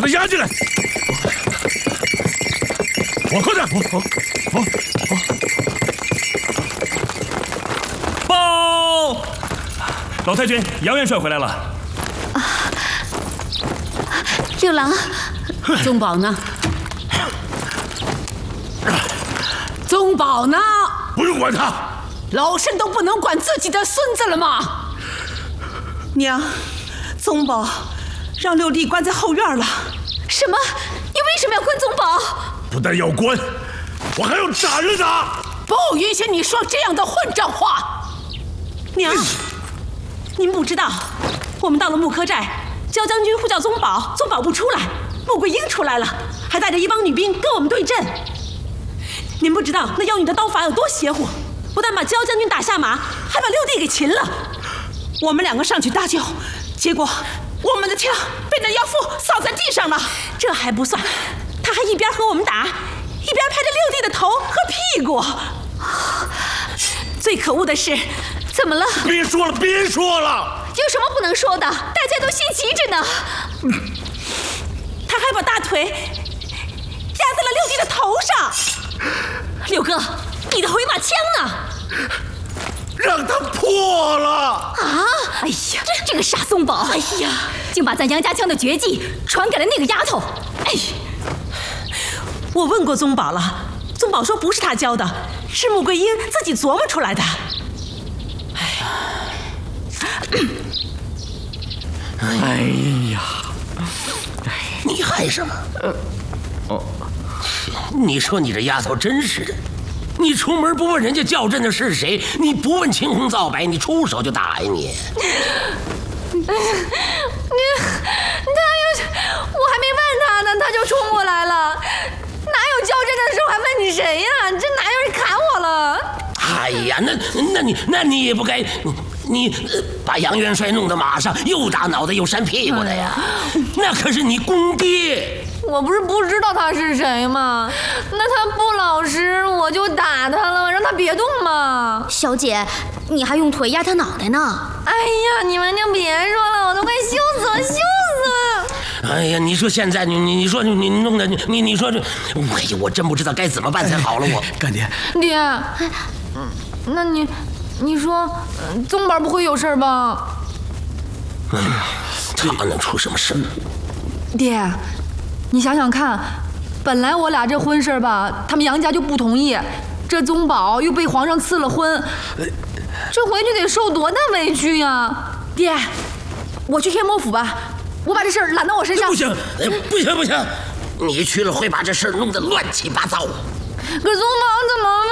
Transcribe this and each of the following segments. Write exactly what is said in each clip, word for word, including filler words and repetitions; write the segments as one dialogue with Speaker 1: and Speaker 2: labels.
Speaker 1: 把他押进来。我快点！我我我报！老太君，杨元帅回来了。啊！
Speaker 2: 六郎，宗保呢？宗保呢？
Speaker 1: 不用管他。
Speaker 2: 老身都不能管自己的孙子了吗？
Speaker 3: 娘，宗保让六弟关在后院了。
Speaker 2: 什么？你为什么要关宗保？
Speaker 1: 不但要关，我还要斩了他！
Speaker 2: 不允许你说这样的混账话！
Speaker 3: 娘，您不知道，我们到了木柯寨，焦将军呼叫宗保，宗保不出来，穆桂英出来了，还带着一帮女兵跟我们对阵。您不知道那妖女的刀法有多邪乎，不但把焦将军打下马，还把六弟给擒了。我们两个上去搭救，结果我们的枪被那妖妇扫在地上了。这还不算，他还一边和我们打，一边拍着六弟的头和屁股。最可恶的是，
Speaker 2: 怎么了？
Speaker 1: 别说了，别说了！
Speaker 2: 有什么不能说的？大家都心急着呢。
Speaker 3: 他还把大腿压在了六弟的头上。
Speaker 2: 六哥，你的回马枪呢？
Speaker 1: 让他破了！
Speaker 2: 啊！哎呀，这个傻宗保！哎呀，竟把咱杨家枪的绝技传给了那个丫头！哎，
Speaker 3: 我问过宗保了，宗保说不是他教的，是穆桂英自己琢磨出来的。
Speaker 1: 哎呀，
Speaker 4: 你害什么？呃，哦，你说你这丫头真是的。你出门不问人家叫阵的是谁，你不问青红皂白，你出手就打呀你！
Speaker 2: 你他又，我还没问他呢，他就冲过来了。哪有叫阵的时候还问你谁呀？这哪有人砍我了？
Speaker 4: 哎呀，那那你那你也不该，你、呃、把杨元帅弄到马上，又打脑袋又扇屁股的呀！那可是你公爹。
Speaker 2: 我不是不知道他是谁吗？那他不老实，我就打他了，让他别动嘛。
Speaker 5: 小姐，你还用腿压他脑袋呢？
Speaker 2: 哎呀，你们就别说了，我都快羞死了，羞死了！
Speaker 4: 哎呀，你说现在你你你说你你弄的你你你说这，哎呀，我真不知道该怎么办才好了。我
Speaker 1: 干爹，
Speaker 2: 爹，嗯，那你你说，宗保不会有事吧？
Speaker 4: 哎呀，他能出什么事？
Speaker 2: 爹。你想想看，本来我俩这婚事吧，他们杨家就不同意，这宗保又被皇上赐了婚，这回去得受多大委屈呀！爹，我去天魔府吧，我把这事儿揽到我身上。
Speaker 4: 不行，不行不行，你去了会把这事儿弄得乱七八糟。
Speaker 2: 可宗保怎么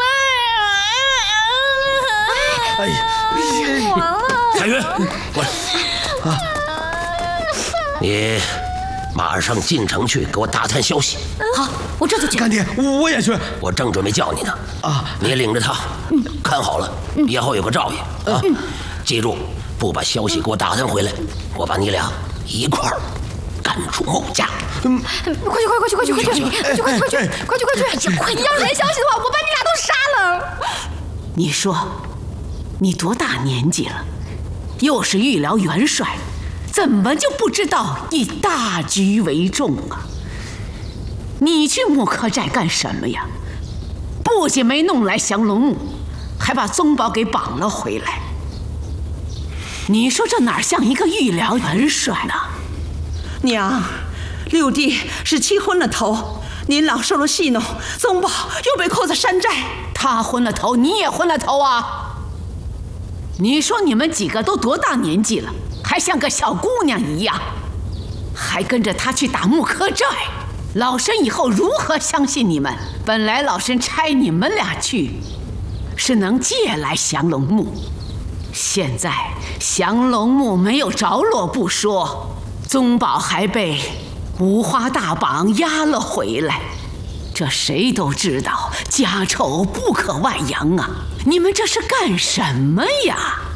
Speaker 2: 办呀？
Speaker 1: 哎呀，
Speaker 2: 完了！
Speaker 4: 彩云，过来啊！你。马上进城去，给我打探消息。
Speaker 2: 好，我这就去。
Speaker 1: 干爹，我也去。
Speaker 4: 我正准备叫你呢。
Speaker 1: 啊，
Speaker 4: 你领着他，嗯、看好了，嗯、以后有个照应啊。嗯、记住，不把消息给我打探回来，我把你俩一块儿赶出穆家。
Speaker 2: 嗯，快去快快去快去快去快去快去快去快去快去！快！你要是来消息的话，我把你俩都杀了。
Speaker 3: 你说，你多大年纪了？又是御辽元帅。怎么就不知道以大局为重啊？你去木柯寨干什么呀？不仅没弄来降龙木，还把宗保给绑了回来。你说这哪像一个御辽元帅呢？娘，六弟是气昏了头，您老受了戏弄，宗保又被扣在山寨。他昏了头，你也昏了头啊？你说你们几个都多大年纪了？还像个小姑娘一样，还跟着他去打木柯寨，老身以后如何相信你们？本来老身差你们俩去，是能借来降龙木，现在降龙木没有着落不说，宗保还被五花大绑押了回来，这谁都知道，家丑不可外扬啊！你们这是干什么呀？